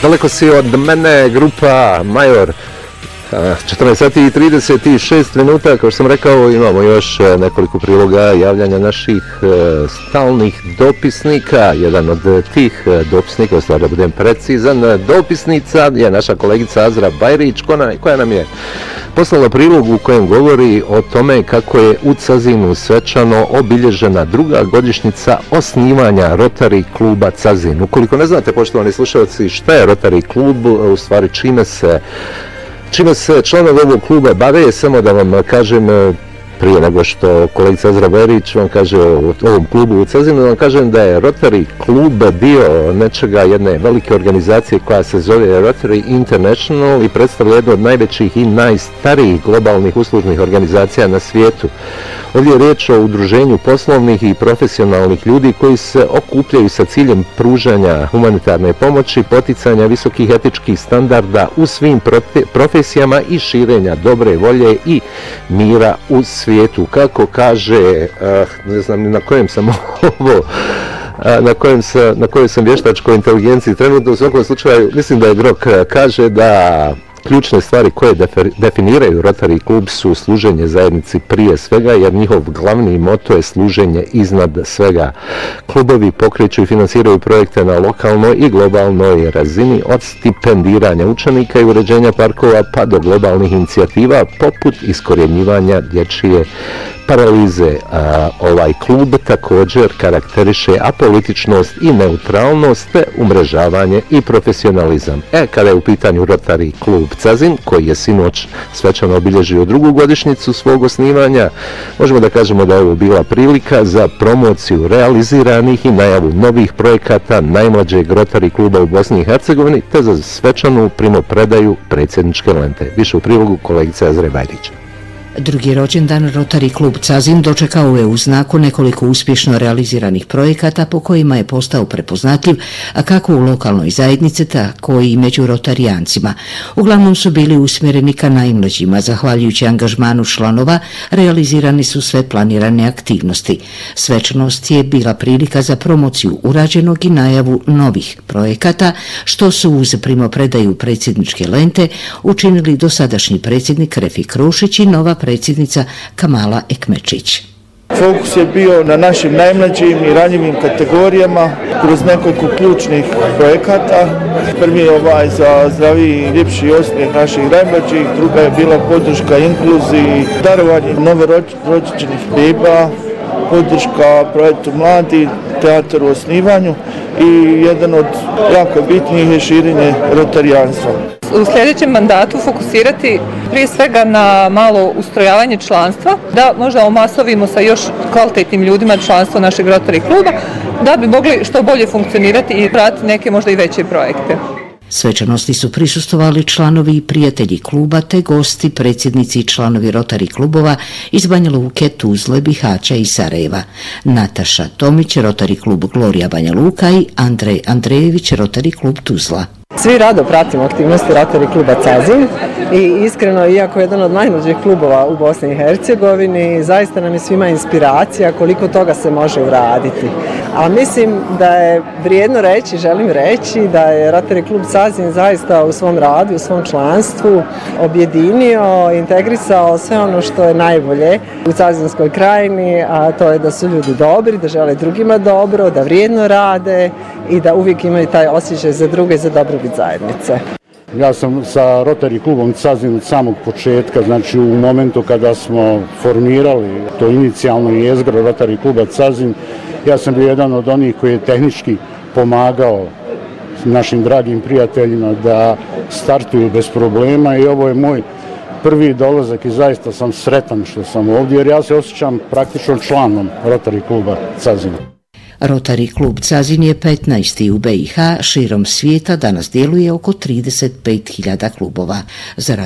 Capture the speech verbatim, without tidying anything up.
Daleko si od mene, grupa Major. četrnaest sati i trideset šest minuta, kao što sam rekao, imamo još nekoliko priloga javljanja naših stalnih dopisnika. Jedan od tih dopisnika, u stvari da budem precizan, dopisnica je naša kolegica Azra Bajrić, koja nam je poslala prilog u kojem govori o tome kako je u Cazinu svečano obilježena druga godišnjica osnivanja Rotary kluba Cazin. Ukoliko ne znate, poštovani slušalci, šta je Rotary klub, u stvari čime se Čime se članovi ovog kluba bave, samo da vam kažem, prije nego što kolegica Azra Bajrić vam kaže o ovom klubu u Cazinu, da vam kažem da je Rotary klub dio nečega, jedne velike organizacije koja se zove Rotary International i predstavlja jednu od najvećih i najstarijih globalnih uslužnih organizacija na svijetu. Ovdje je riječ o udruženju poslovnih i profesionalnih ljudi koji se okupljaju sa ciljem pružanja humanitarne pomoći, poticanja visokih etičkih standarda u svim profesijama i širenja dobre volje i mira u svijetu. Kako kaže, ne znam ni na kojem sam ovo, na kojem sam, na kojoj sam vještačkoj inteligenciji trenutno, u svakom slučaju, mislim da je Grok, kaže da ključne stvari koje definiraju Rotary klub su služenje zajednici prije svega, jer njihov glavni moto je služenje iznad svega. Klubovi pokreću i finansiraju projekte na lokalnoj i globalnoj razini, od stipendiranja učenika i uređenja parkova pa do globalnih inicijativa poput iskorjenjivanja dječje paralize. A, ovaj klub također karakteriše apolitičnost i neutralnost, te umrežavanje i profesionalizam. E, kada je u pitanju Rotary klub Cazin, koji je sinoć svečano obilježio drugu godišnjicu svog osnivanja, možemo da kažemo da je ovo bila prilika za promociju realiziranih i najavu novih projekata najmlađeg Rotary kluba u Bosni i Hercegovini, te za svečanu primopredaju predsjedničke lente. Više u prilogu kolegice Azre Bajrić. Drugi rođendan Rotary klub Cazin dočekao je u znaku nekoliko uspješno realiziranih projekata po kojima je postao prepoznatljiv, a kako u lokalnoj zajednici, tako i među rotarijancima. Uglavnom su bili usmjereni ka najmlađima. Zahvaljujući angažmanu članova, realizirani su sve planirane aktivnosti. Svečanost je bila prilika za promociju urađenog i najavu novih projekata, što su uz primopredaju predsjedničke lente učinili dosadašnji predsjednik Refik Krušić i nova predsjednica Kamala Ekmečić. Fokus je bio na našim najmlađim i ranjivim kategorijama kroz nekoliko ključnih projekata. Prvi je ovaj za zdraviji i ljepši osmijeh naših najmlađih, druga je bila podrška inkluziji, darovanje novorođenih beba, podrška projektu Mladi, teatar u osnivanju i jedan od jako bitnijih je širenje rotarijanstva. U sljedećem mandatu fokusirati prije svega na malo ustrojavanje članstva, da možda omasovimo sa još kvalitetnim ljudima članstvo našeg Rotary kluba, da bi mogli što bolje funkcionirati i pratiti neke možda i veće projekte. Svečanosti su prisustvovali članovi i prijatelji kluba te gosti, predsjednici i članovi Rotary klubova iz Banja Luke, Tuzle, Bihaća i Sarajeva. Nataša Tomić, Rotary klub Glorija Banja Luka i Andrej Andrejević, Rotary klub Tuzla. Svi rado pratimo aktivnosti Rotary kluba Cazin i iskreno, iako je jedan od najmlađih klubova u Bosni i Hercegovini, zaista nam je svima inspiracija koliko toga se može uraditi. A mislim da je vrijedno reći, želim reći da je Rotary klub Cazin zaista u svom radu, u svom članstvu objedinio, integrisao sve ono što je najbolje u Cazinskoj krajini, a to je da su ljudi dobri, da žele drugima dobro, da vrijedno rade i da uvijek imaju taj osjećaj za druge i za dobrobit zajednice. Ja sam sa Rotary klubom Cazin od samog početka, znači u momentu kada smo formirali to inicijalno jezgro Rotary kluba Cazin, ja sam bio jedan od onih koji je tehnički pomagao našim dragim prijateljima da startuju bez problema i ovo je moj prvi dolazak i zaista sam sretan što sam ovdje jer ja se osjećam praktično članom Rotary kluba Cazin. Rotary klub Cazin je petnaesti u B i H, širom svijeta danas djeluje oko trideset pet hiljada klubova. Za